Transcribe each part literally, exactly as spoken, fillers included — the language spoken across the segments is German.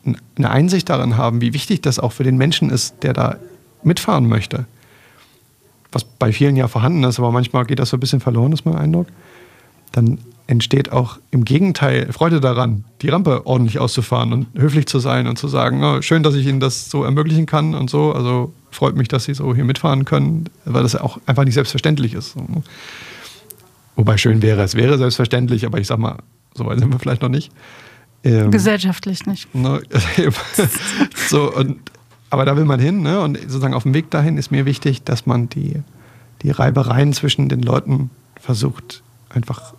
eine Einsicht darin haben, wie wichtig das auch für den Menschen ist, der da mitfahren möchte. Was bei vielen ja vorhanden ist, aber manchmal geht das so ein bisschen verloren, ist mein Eindruck. Dann entsteht auch im Gegenteil Freude daran, die Rampe ordentlich auszufahren und höflich zu sein und zu sagen, oh, schön, dass ich Ihnen das so ermöglichen kann und so. Also freut mich, dass Sie so hier mitfahren können, weil das ja auch einfach nicht selbstverständlich ist. Wobei schön wäre, es wäre selbstverständlich, aber ich sag mal, so weit sind wir vielleicht noch nicht. Ähm, Gesellschaftlich nicht. Ne, so, und, aber da will man hin, ne? Und sozusagen auf dem Weg dahin ist mir wichtig, dass man die, die Reibereien zwischen den Leuten versucht, einfach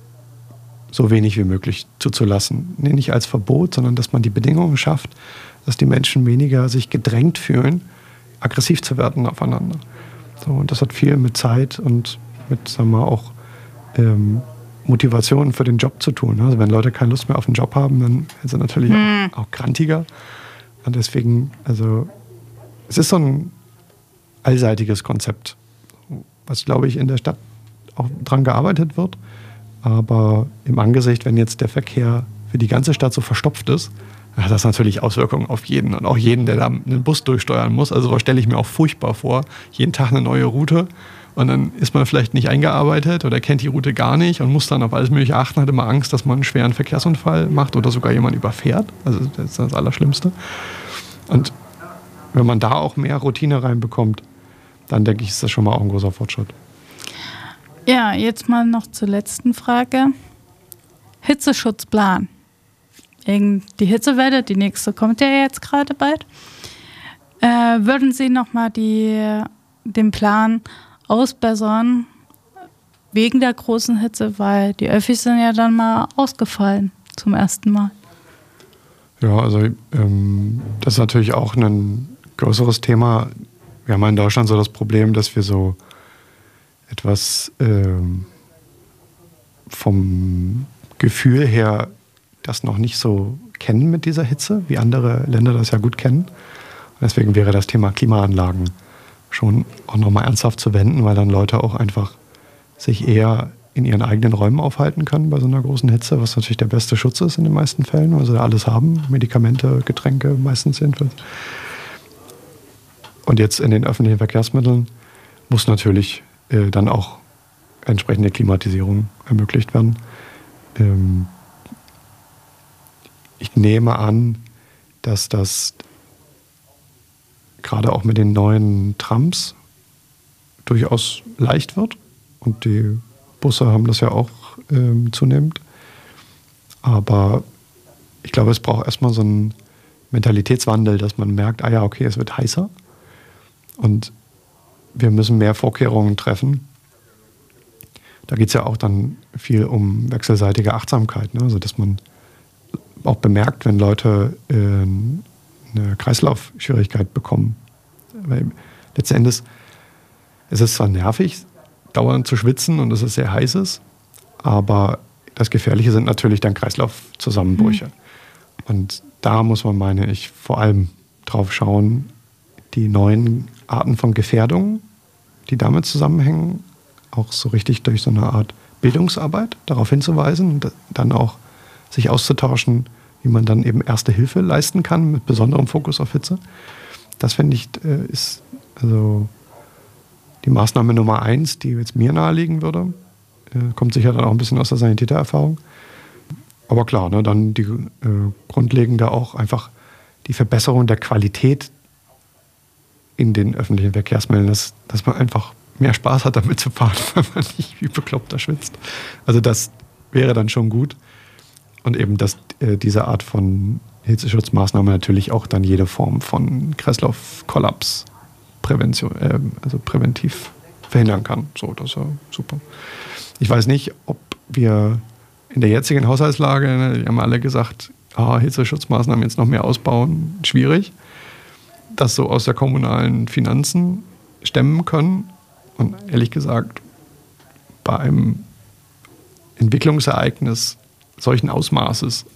so wenig wie möglich zuzulassen. Nee, nicht als Verbot, sondern dass man die Bedingungen schafft, dass die Menschen weniger sich gedrängt fühlen, aggressiv zu werden aufeinander. So, und das hat viel mit Zeit und mit, sagen wir, auch ähm, Motivation für den Job zu tun. Also wenn Leute keine Lust mehr auf den Job haben, dann sind sie natürlich hm. auch, auch grantiger. Und deswegen, also es ist so ein allseitiges Konzept, was, glaube ich, in der Stadt auch dran gearbeitet wird. Aber im Angesicht, wenn jetzt der Verkehr für die ganze Stadt so verstopft ist, hat das natürlich Auswirkungen auf jeden. Und auch jeden, der da einen Bus durchsteuern muss. Also das stelle ich mir auch furchtbar vor. Jeden Tag eine neue Route. Und dann ist man vielleicht nicht eingearbeitet oder kennt die Route gar nicht und muss dann auf alles Mögliche achten, hat immer Angst, dass man einen schweren Verkehrsunfall macht oder sogar jemanden überfährt. Also das ist das Allerschlimmste. Und wenn man da auch mehr Routine reinbekommt, dann denke ich, ist das schon mal auch ein großer Fortschritt. Ja, jetzt mal noch zur letzten Frage. Hitzeschutzplan. Die Hitzewelle, die nächste kommt ja jetzt gerade bald. Äh, würden Sie nochmal den Plan ausbessern wegen der großen Hitze, weil die Öffis sind ja dann mal ausgefallen zum ersten Mal? Ja, also ähm, das ist natürlich auch ein größeres Thema. Wir haben in Deutschland so das Problem, dass wir so etwas ähm, vom Gefühl her das noch nicht so kennen mit dieser Hitze, wie andere Länder das ja gut kennen. Und deswegen wäre das Thema Klimaanlagen schon auch nochmal ernsthaft zu wenden, weil dann Leute auch einfach sich eher in ihren eigenen Räumen aufhalten können bei so einer großen Hitze, was natürlich der beste Schutz ist in den meisten Fällen, weil sie alles haben, Medikamente, Getränke meistens jedenfalls. Und jetzt in den öffentlichen Verkehrsmitteln muss natürlich äh, dann auch entsprechende Klimatisierung ermöglicht werden. Ähm, ich nehme an, dass das gerade auch mit den neuen Trams durchaus leicht wird. Und die Busse haben das ja auch ähm, zunehmend. Aber ich glaube, es braucht erstmal so einen Mentalitätswandel, dass man merkt, ah ja, okay, es wird heißer. Und wir müssen mehr Vorkehrungen treffen. Da geht es ja auch dann viel um wechselseitige Achtsamkeit. Ne? Also dass man auch bemerkt, wenn Leute äh, eine Kreislaufschwierigkeit bekommen. Weil letzten Endes es ist zwar nervig, dauernd zu schwitzen und dass es sehr heiß ist, aber das Gefährliche sind natürlich dann Kreislaufzusammenbrüche. Mhm. Und da muss man, meine ich, vor allem drauf schauen, die neuen Arten von Gefährdungen, die damit zusammenhängen, auch so richtig durch so eine Art Bildungsarbeit darauf hinzuweisen und dann auch sich auszutauschen, wie man dann eben Erste Hilfe leisten kann, mit besonderem Fokus auf Hitze. Das finde ich, ist also die Maßnahme Nummer eins, die jetzt mir nahelegen würde. Kommt sicher dann auch ein bisschen aus der Sanitätererfahrung. Aber klar, ne, dann die äh, grundlegende auch einfach die Verbesserung der Qualität in den öffentlichen Verkehrsmitteln, dass, dass man einfach mehr Spaß hat, damit zu fahren, weil man nicht wie bekloppt da schwitzt. Also das wäre dann schon gut. Und eben, dass äh, diese Art von Hitzeschutzmaßnahme natürlich auch dann jede Form von Kreislaufkollaps Prävention, äh, also präventiv verhindern kann. So, das ist ja super. Ich weiß nicht, ob wir in der jetzigen Haushaltslage, ne, die haben alle gesagt, ah, Hitzeschutzmaßnahmen jetzt noch mehr ausbauen, schwierig, das so aus der kommunalen Finanzen stemmen können. Und ehrlich gesagt, bei einem Entwicklungsereignis solchen Ausmaßes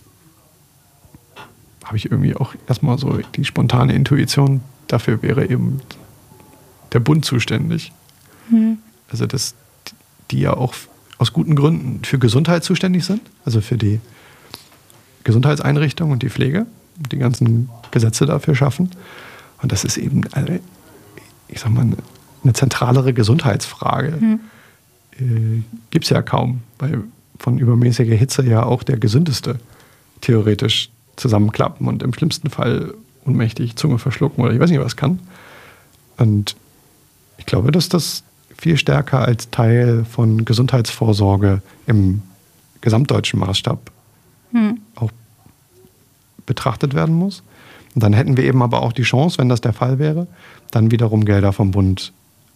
habe ich irgendwie auch erstmal so die spontane Intuition, dafür wäre eben der Bund zuständig. Hm. Also das, die ja auch aus guten Gründen für Gesundheit zuständig sind, also für die Gesundheitseinrichtungen und die Pflege. die ganzen Gesetze dafür schaffen. Und das ist eben, also, ich sag mal, eine zentralere Gesundheitsfrage. Mhm. Äh, gibt es ja kaum, weil von übermäßiger Hitze ja auch der Gesündeste theoretisch zusammenklappen und im schlimmsten Fall ohnmächtig Zunge verschlucken oder ich weiß nicht was kann. Und ich glaube, dass das viel stärker als Teil von Gesundheitsvorsorge im gesamtdeutschen Maßstab hm. auch betrachtet werden muss. Und dann hätten wir eben aber auch die Chance, wenn das der Fall wäre, dann wiederum Gelder vom Bund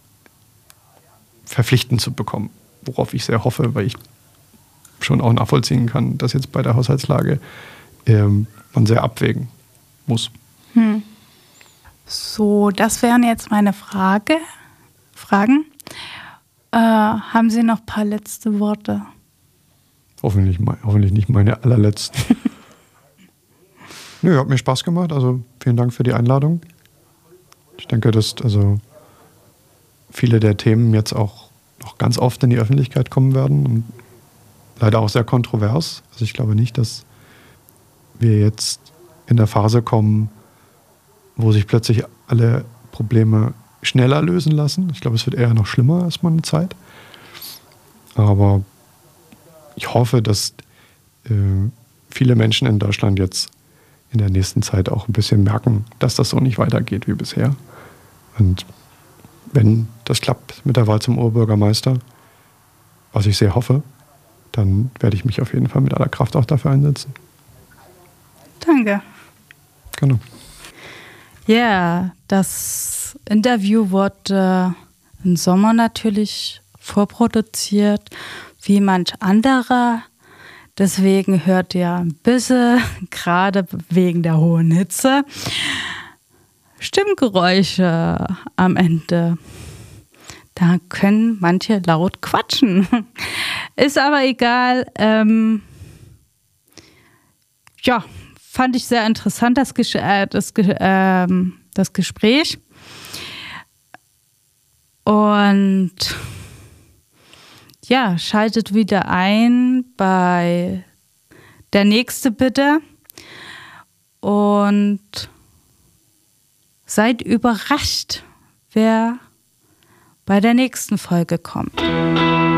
verpflichtend zu bekommen. Worauf ich sehr hoffe, weil ich schon auch nachvollziehen kann, dass jetzt bei der Haushaltslage ähm, man sehr abwägen muss. Hm. So, das wären jetzt meine Frage, Fragen. Äh, haben Sie noch ein paar letzte Worte? Hoffentlich, hoffentlich nicht meine allerletzten. Nö, hat mir Spaß gemacht. Also vielen Dank für die Einladung. Ich denke, dass also viele der Themen jetzt auch noch ganz oft in die Öffentlichkeit kommen werden und leider auch sehr kontrovers. Also ich glaube nicht, dass wir jetzt in der Phase kommen, wo sich plötzlich alle Probleme schneller lösen lassen. Ich glaube, es wird eher noch schlimmer erstmal eine Zeit. Aber ich hoffe, dass äh, viele Menschen in Deutschland jetzt in der nächsten Zeit auch ein bisschen merken, dass das so nicht weitergeht wie bisher. Und wenn das klappt mit der Wahl zum Oberbürgermeister, was ich sehr hoffe, dann werde ich mich auf jeden Fall mit aller Kraft auch dafür einsetzen. Danke. Genau. Ja, das Interview wurde im Sommer natürlich vorproduziert, wie manch anderer. Deswegen hört ihr ein bisschen, gerade wegen der hohen Hitze, Stimmgeräusche am Ende. Da können manche laut quatschen. Ist aber egal. Ähm, ja, fand ich sehr interessant, das, Ges- äh, das, äh, das Gespräch. Und ja, schaltet wieder ein bei der nächste bitte. Und seid überrascht, wer bei der nächsten Folge kommt.